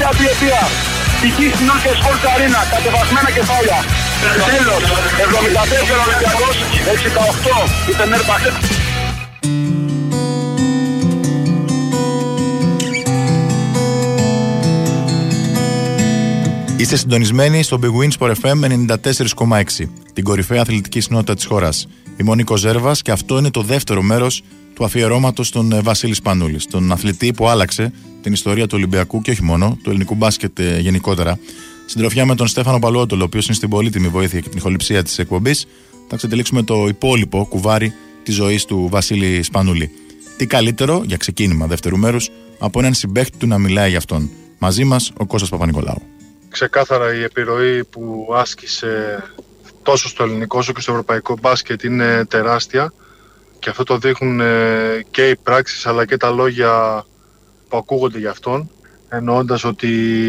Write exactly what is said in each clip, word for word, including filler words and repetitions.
τελευταία διετία. Π.χ. στην Άλκια Σπορτς Αρίνα, κατεβασμένα κεφάλια. Τέλος, εβδομήντα τέσσερα Ολυμπιακός, εξήντα οκτώ η Φενέρμπαχτσε. Είστε συντονισμένοι στο Big Win Sport εφ εμ ενενήντα τέσσερα κόμμα έξι, την κορυφαία αθλητική συνότητα της χώρας. Είμαι ο Νίκος Ζέρβας και αυτό είναι το δεύτερο μέρος του αφιερώματος στον Βασίλη Σπανούλη, τον αθλητή που άλλαξε την ιστορία του Ολυμπιακού και όχι μόνο, του ελληνικού μπάσκετ γενικότερα. Συντροφιά με τον Στέφανο Παλαιότολο, ο οποίος είναι στην πολύτιμη βοήθεια και την ηχοληψία της εκπομπής, θα ξετυλίξουμε το υπόλοιπο κουβάρι της ζωής του Βασίλη Σπανούλη. Τι καλύτερο για ξεκίνημα δεύτερου μέρους από έναν συμπαίχτη του να μιλάει για αυτόν. Μαζί μας ο Κώστας Παπα-Νικολάου. Ξεκάθαρα η επιρροή που άσκησε τόσο στο ελληνικό όσο και στο ευρωπαϊκό μπάσκετ είναι τεράστια και αυτό το δείχνουν και οι πράξεις αλλά και τα λόγια που ακούγονται για αυτόν, εννοώντας ότι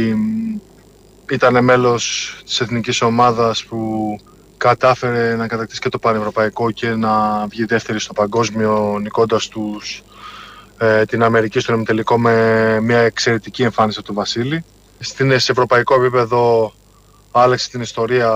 ήταν μέλος της εθνικής ομάδας που κατάφερε να κατακτήσει και το πανευρωπαϊκό και να βγει δεύτερη στο παγκόσμιο, νικώντας τους ε, την Αμερική στον ημιτελικό με μια εξαιρετική εμφάνιση του Βασίλη. Στην, σε ευρωπαϊκό επίπεδο άλλαξε την ιστορία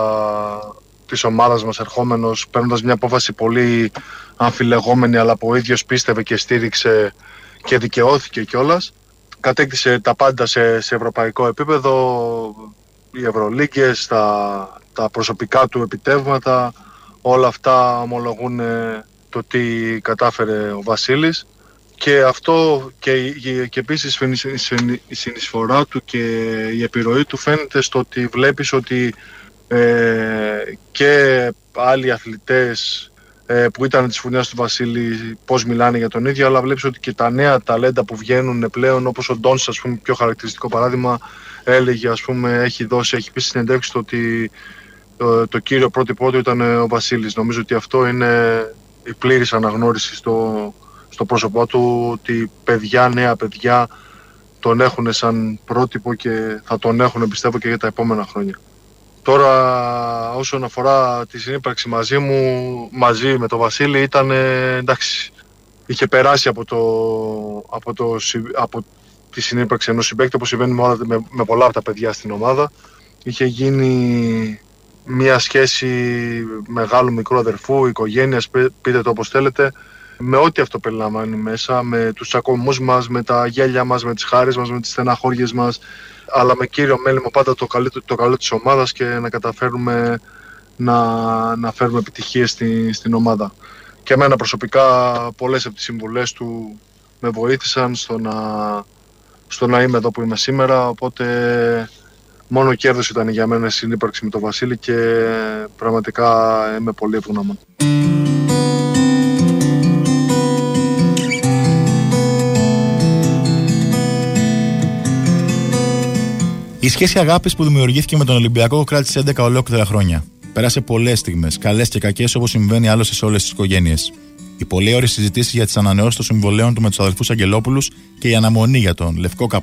της ομάδας μας ερχόμενος, παίρνοντας μια απόφαση πολύ αμφιλεγόμενη, αλλά που ο ίδιος πίστευε και στήριξε και δικαιώθηκε κιόλας. Κατέκτησε τα πάντα σε, σε ευρωπαϊκό επίπεδο, οι Ευρωλίγκες, τα, τα προσωπικά του επιτεύγματα, όλα αυτά ομολογούν το τι κατάφερε ο Βασίλης. Και αυτό και, και επίσης η συνεισφορά του και η επιρροή του φαίνεται στο ότι βλέπεις ότι ε, και άλλοι αθλητές ε, που ήταν της φουρνιάς του Βασίλη πώς μιλάνε για τον ίδιο, αλλά βλέπεις ότι και τα νέα ταλέντα που βγαίνουν πλέον, όπως ο Ντόνς, ας πούμε, πιο χαρακτηριστικό παράδειγμα, έλεγε, ας πούμε, έχει δώσει, έχει πει στην συνέντευξη το ότι το, το κύριο πρότυπό του ήταν ο Βασίλης. Νομίζω ότι αυτό είναι η πλήρης αναγνώριση στο στο πρόσωπό του, ότι παιδιά, νέα παιδιά τον έχουν σαν πρότυπο και θα τον έχουν, πιστεύω, και για τα επόμενα χρόνια. Τώρα, όσον αφορά τη συνύπαρξη μαζί μου, μαζί με τον Βασίλη, ήταν, εντάξει, είχε περάσει από, το, από, το, από τη συνύπαρξη ενός συμπαίκτη, όπως συμβαίνει με, με, με πολλά από τα παιδιά στην ομάδα. Είχε γίνει μια σχέση μεγάλου μικρού αδερφού, οικογένειας, πείτε το όπως θέλετε, με ό,τι αυτό περιλαμβάνει μέσα, με τους τσακωμούς μας, με τα γέλια μας, με τις χάρες μας, με τις στεναχώριες μας, αλλά με κύριο μέλημα πάντα το καλό, το καλό της ομάδας και να καταφέρουμε να, να φέρουμε επιτυχίες στη, στην ομάδα. Και εμένα προσωπικά πολλές από τις συμβουλές του με βοήθησαν στο να, στο να είμαι εδώ που είμαι σήμερα, οπότε μόνο κέρδος ήταν για μένα η συνύπαρξη με τον Βασίλη και πραγματικά είμαι πολύ ευγνώμων. Η σχέση αγάπης που δημιουργήθηκε με τον Ολυμπιακό κράτησε έντεκα ολόκληρα χρόνια. Πέρασε πολλές στιγμές, καλές και κακές, όπως συμβαίνει άλλωστε σε όλες τις οικογένειες. Οι πολλές ώρες συζητήσεις για τις ανανεώσεις των συμβολέων του με τους αδελφούς Αγγελόπουλους και η αναμονή για τον λευκό